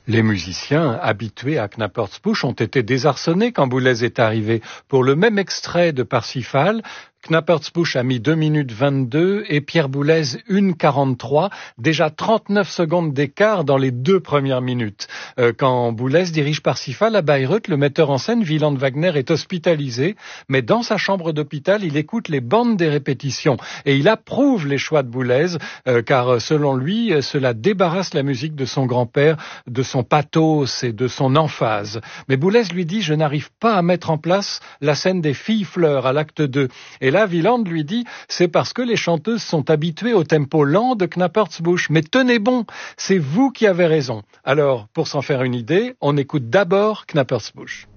Les musiciens habitués à Knappertsbusch ont été désarçonnés quand Boulez est arrivé. Pour le même extrait de Parsifal, Knappertsbusch a mis 2 minutes 22 et Pierre Boulez 1,43, déjà 39 secondes d'écart dans les 2 premières minutes. Quand Boulez dirige Parsifal à Bayreuth, le metteur en scène Wieland Wagner est hospitalisé, mais dans sa chambre d'hôpital, il écoute les bandes des répétitions et il approuve les choix de Boulez, car selon lui, cela débarrasse la musique de son grand-père, de son pathos et de son emphase. Mais Boulez lui dit « Je n'arrive pas à mettre en place la scène des filles-fleurs à l'acte 2 ». Et là, Wieland lui dit « C'est parce que les chanteuses sont habituées au tempo lent de Knappertsbusch. Mais tenez bon, c'est vous qui avez raison. » Alors, pour s'en faire une idée, on écoute d'abord Knappertsbusch.